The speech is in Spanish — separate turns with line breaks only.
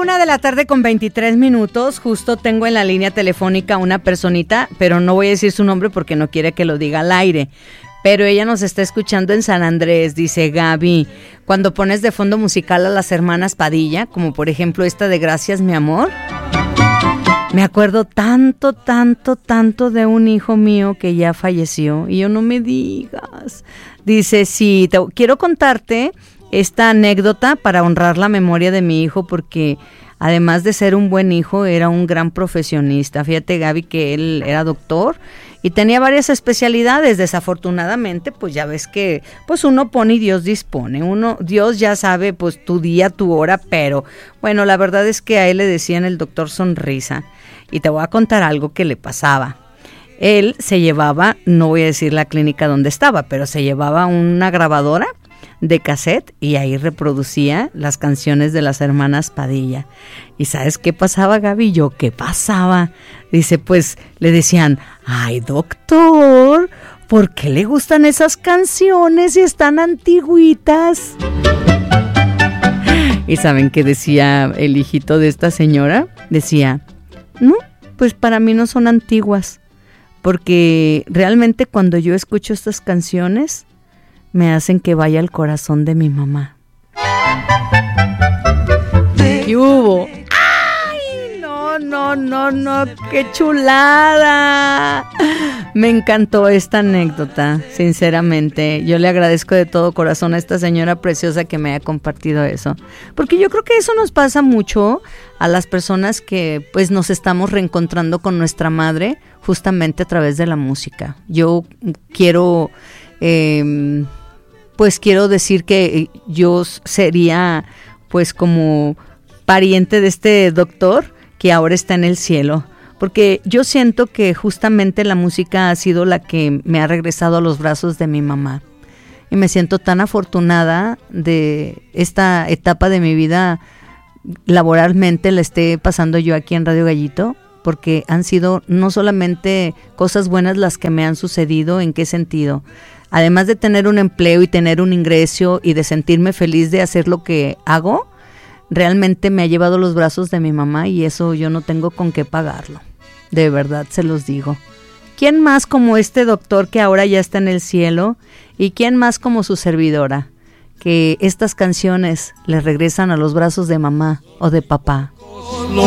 1:23 justo tengo en la línea telefónica una personita, pero no voy a decir su nombre porque no quiere que lo diga al aire. Pero ella nos está escuchando en San Andrés. Dice: Gaby, cuando pones de fondo musical a las hermanas Padilla, como por ejemplo esta de Gracias, mi amor, me acuerdo tanto de un hijo mío que ya falleció. Y yo, no me digas. Dice: sí, quiero contarte esta anécdota para honrar la memoria de mi hijo, porque además de ser un buen hijo, era un gran profesionista. Fíjate, Gaby, que él era doctor y tenía varias especialidades. Desafortunadamente, pues ya ves que pues uno pone y Dios dispone. Dios ya sabe pues tu día, tu hora, pero bueno, la verdad es que a él le decían el doctor Sonrisa. Y te voy a contar algo que le pasaba. Él se llevaba, no voy a decir la clínica donde estaba, pero se llevaba una grabadora de cassette y ahí reproducía las canciones de las hermanas Padilla. ¿Y sabes qué pasaba, Gaby? Yo, ¿qué pasaba? Dice, pues le decían: ay, doctor, ¿por qué le gustan esas canciones si están antigüitas? ¿Y saben qué decía el hijito de esta señora? Decía: no, pues para mí no son antiguas, porque realmente cuando yo escucho estas canciones me hacen que vaya al corazón de mi mamá. ¿Qué hubo? ¡Ay, no! ¡Qué chulada! Me encantó esta anécdota, sinceramente. Yo le agradezco de todo corazón a esta señora preciosa que me haya compartido eso. Porque yo creo que eso nos pasa mucho a las personas que pues nos estamos reencontrando con nuestra madre justamente a través de la música. Yo quiero decir que yo sería pues como pariente de este doctor que ahora está en el cielo, porque yo siento que justamente la música ha sido la que me ha regresado a los brazos de mi mamá, y me siento tan afortunada de esta etapa de mi vida laboralmente la esté pasando yo aquí en Radio Gallito, porque han sido no solamente cosas buenas las que me han sucedido. ¿En qué sentido? Además de tener un empleo y tener un ingreso y de sentirme feliz de hacer lo que hago, realmente me ha llevado a los brazos de mi mamá, y eso yo no tengo con qué pagarlo. De verdad se los digo. ¿Quién más como este doctor que ahora ya está en el cielo? ¿Y quién más como su servidora? Que estas canciones le regresan a los brazos de mamá o de papá.